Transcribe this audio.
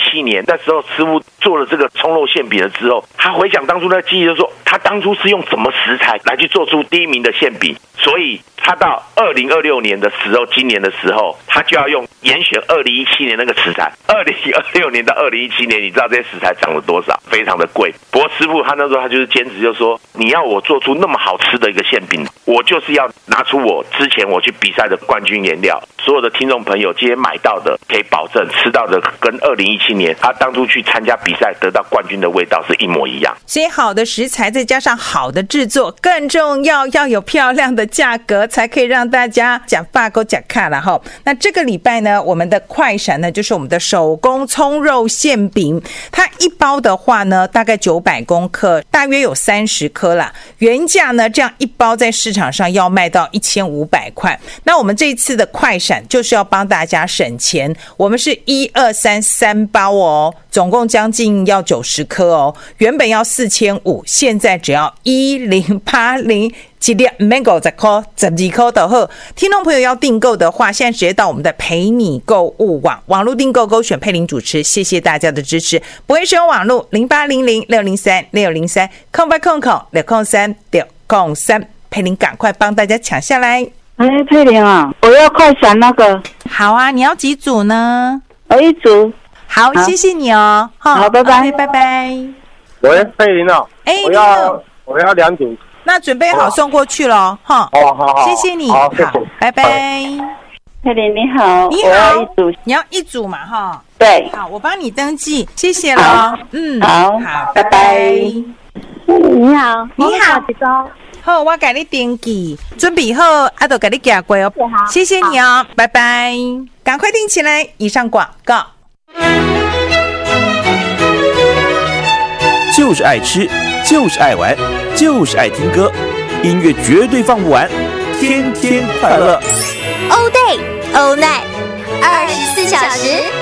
2017年那时候师傅做了这个葱肉馅饼了之后，他回想当初那记忆，就说他当初是用什么食材来去做出第一名的馅饼，所以他到2026年的时候，今年的时候，他就要用严选2017年那个食材。2026年到2017年，你知道这些食材涨了多少？非常的贵。不过师傅他那时候他就是坚持，就说你要我做出那么好吃的一个馅饼，我就是要拿出我之前我去比赛的冠军原料。所有的听众朋友今天买到的，可以保证吃到的跟2017年他当初去参加比赛得到冠军的味道是一模一样。 所以好的食材再加上好的制作，更重要有漂亮的价格，才可以让大家讲罢够讲看了哈。那这个礼拜呢，我们的快闪呢，就是我们的手工葱肉馅饼，它一包的话呢，大概900公克，大约有30颗啦。原价呢，这样一包在市场上要卖到1500块。那我们这一次的快闪就是要帮大家省钱，我们是1、2、3包哦，总共将近要90颗哦，原本要4500，现在只要1080。一粒免50块，12块就好。听众朋友要订购的话，现在直接到我们的陪你购物网络订购，勾选佩玲主持，谢谢大家的支持。不会使用网络0800603603空白空口603，佩玲赶快帮大家抢下来。 佩玲啊，我要快闪那个。 好啊，你要几组呢？ 我一组。 好，谢谢你哦。 好，拜拜， 拜拜。 喂，佩玲哦，我要2组。 那准备好送过去了哈。 好， 谢谢你。 好， 拜拜。 佩玲你好， 你好，我要一组，你要一组嘛哈？ 对。 好，我帮你登记，谢了。 好，拜拜。你好， 你好。好，我给你登记，准备好，就给你寄过哦。谢谢你哦，拜拜。赶快订起来。以上广告。 就是爱吃，就是爱玩，就是爱听歌，音乐绝对放不完，天天快乐。 All day, all night, 24小时